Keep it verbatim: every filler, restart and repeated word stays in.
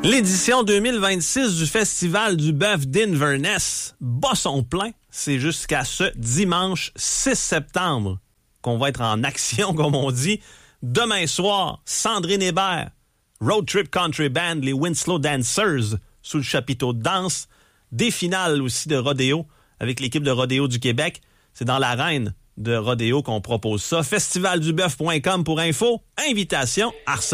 L'édition deux mille vingt-six du Festival du bœuf d'Inverness bat son plein. C'est jusqu'à ce dimanche six septembre qu'on va être en action, comme on dit. Demain soir, Sandrine Hébert, Road Trip Country Band, les Winslow Dancers, sous le chapiteau de danse. Des finales aussi de rodéo avec l'équipe de rodéo du Québec. C'est dans l'arène de rodéo qu'on propose ça. festival du bœuf point com pour info. Invitation, Arsenal.